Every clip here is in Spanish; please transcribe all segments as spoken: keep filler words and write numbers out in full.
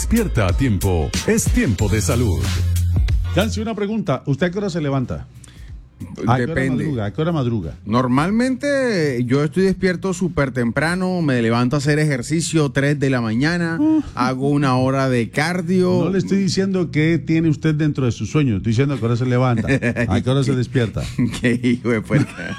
Despierta a tiempo. Es tiempo de salud. Yancy, una pregunta. ¿Usted a qué hora se levanta? ¿A qué hora Depende. madruga? ¿A qué hora madruga? Normalmente yo estoy despierto súper temprano, me levanto a hacer ejercicio tres de la mañana, hago una hora de cardio. No le estoy diciendo qué tiene usted dentro de sus sueños, estoy diciendo a qué hora se levanta, a qué hora se despierta. Qué hijo de puerca.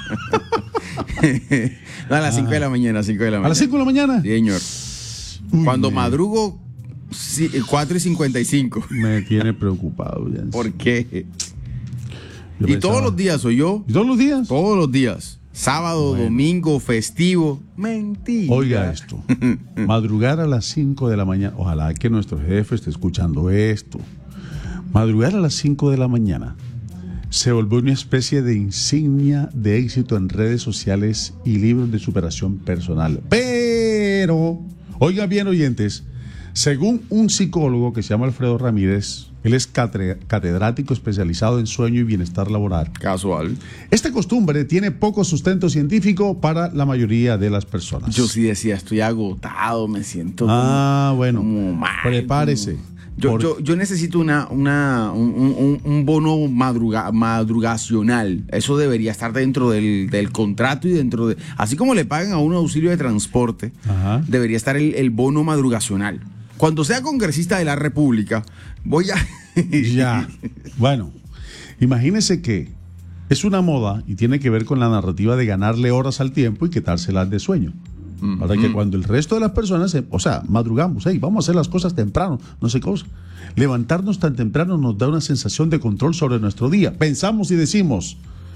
No, a las cinco de la mañana, a cinco de la mañana. ¿A las cinco de la mañana? Sí, señor. Uy, Cuando me- madrugo, sí, cuatro y cincuenta y cinco. Me tiene preocupado, Yancy. ¿Por qué? Yo Y pensaba- todos los días soy yo. ¿Y todos los días? Todos los días. Sábado, Bueno. domingo, festivo. Mentira. Oiga esto, madrugar a las cinco de la mañana, ojalá que nuestro jefe esté escuchando esto, madrugar a las cinco de la mañana se volvió una especie de insignia de éxito en redes sociales y libros de superación personal. Pero, oigan bien oyentes, según un psicólogo que se llama Alfredo Ramírez, él es catre- catedrático especializado en sueño y bienestar laboral. Casual. Esta costumbre tiene poco sustento científico para la mayoría de las personas. Yo sí decía, estoy agotado, me siento. Ah, bueno, como mal, prepárese. como- Yo, Por- yo, yo necesito una, una, un, un- un bono madruga, madrugacional. Eso debería estar dentro del, del contrato y dentro de. Así como le pagan a uno auxilio de transporte, Ajá. debería estar el, el bono madrugacional. Cuando sea congresista de la República, voy a. Ya. Bueno, imagínese que es una moda y tiene que ver con la narrativa de ganarle horas al tiempo y quitárselas de sueño. Para que cuando el resto de las personas, se- o sea, madrugamos, hey, vamos a hacer las cosas temprano, no sé cosa. Levantarnos tan temprano nos da una sensación de control sobre nuestro día. Pensamos y decimos,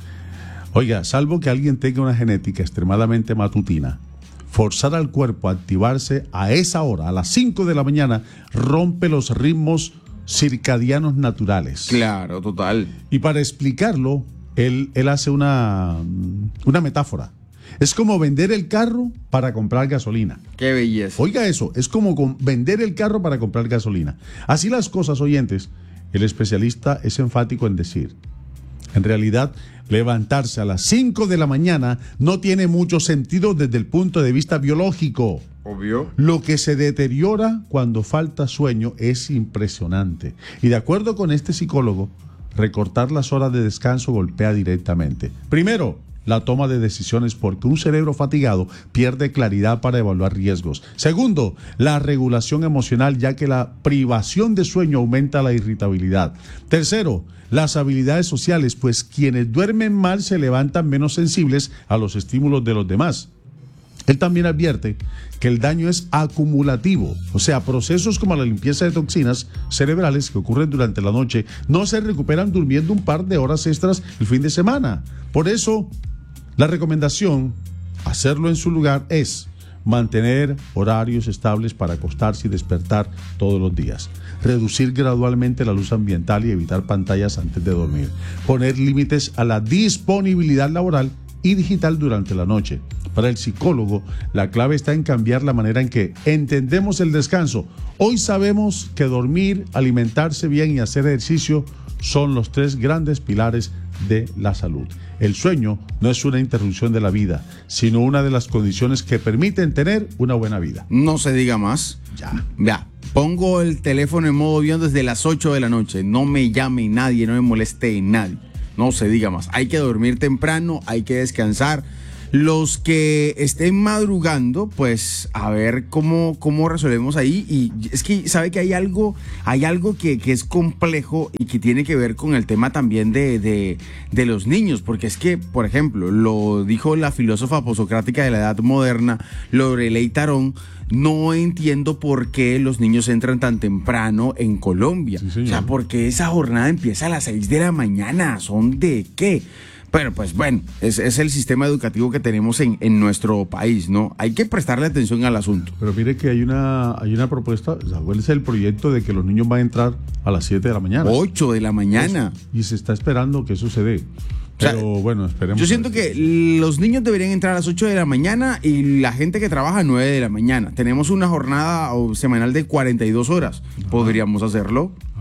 oiga, salvo que alguien tenga una genética extremadamente matutina, forzar al cuerpo a activarse a esa hora, a las cinco de la mañana, rompe los ritmos circadianos naturales. Claro, total. Y para explicarlo, él, él hace una, una metáfora. Es como vender el carro para comprar gasolina. Qué belleza. Oiga eso, es como con- vender el carro para comprar gasolina. Así las cosas, oyentes, el especialista es enfático en decir, en realidad, levantarse a las cinco de la mañana no tiene mucho sentido desde el punto de vista biológico. Obvio. Lo que se deteriora cuando falta sueño es impresionante. Y de acuerdo con este psicólogo, recortar las horas de descanso golpea directamente. Primero, la toma de decisiones porque un cerebro fatigado pierde claridad para evaluar riesgos. Segundo, la regulación emocional ya que la privación de sueño aumenta la irritabilidad. Tercero, las habilidades sociales, pues quienes duermen mal se levantan menos sensibles a los estímulos de los demás. Él también advierte que el daño es acumulativo, o sea, procesos como la limpieza de toxinas cerebrales que ocurren durante la noche no se recuperan durmiendo un par de horas extras el fin de semana. Por eso, la recomendación, hacerlo en su lugar, es mantener horarios estables para acostarse y despertar todos los días, reducir gradualmente la luz ambiental y evitar pantallas antes de dormir, poner límites a la disponibilidad laboral y digital durante la noche. Para el psicólogo, la clave está en cambiar la manera en que entendemos el descanso. Hoy sabemos que dormir, alimentarse bien y hacer ejercicio son los tres grandes pilares de la salud. El sueño no es una interrupción de la vida, sino una de las condiciones que permiten tener una buena vida. No se diga más. Ya. Vea, pongo el teléfono en modo avión desde las ocho de la noche. No me llame nadie, no me moleste nadie. No se diga más. Hay que dormir temprano, hay que descansar. Los que estén madrugando, pues a ver cómo, cómo resolvemos ahí. Y es que sabe que hay algo, hay algo que, que es complejo y que tiene que ver con el tema también de, de, de los niños. Porque es que, por ejemplo, lo dijo la filósofa posocrática de la edad moderna, Lorelei Tarón, no entiendo por qué los niños entran tan temprano en Colombia. Sí, señor. O sea, porque esa jornada empieza a las seis de la mañana. ¿Son de qué? Pero pues bueno, es, es el sistema educativo que tenemos en, en nuestro país, ¿no? Hay que prestarle atención al asunto. Pero mire que hay una, hay una propuesta, o sea, ¿cuál es el proyecto de que los niños van a entrar a las siete de la mañana? ocho de la mañana. Y se está esperando que eso se dé. O sea, Pero bueno, esperemos. Yo siento que los niños deberían entrar a las ocho de la mañana y la gente que trabaja a nueve de la mañana. Tenemos una jornada o, semanal de cuarenta y dos horas. Podríamos hacerlo. A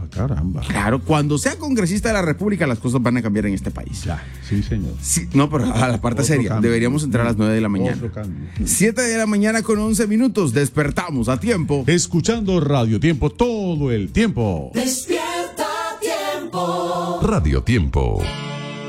Ah, caramba. Claro, cuando sea congresista de la República, las cosas van a cambiar en este país. Ya, sí, señor. Sí, no, pero a la parte Otro seria, cambio. deberíamos entrar a las nueve de la mañana. Otro cambio. siete de la mañana con once minutos, despertamos a tiempo. Escuchando Radio Tiempo todo el tiempo. Despierta Tiempo. Radio Tiempo.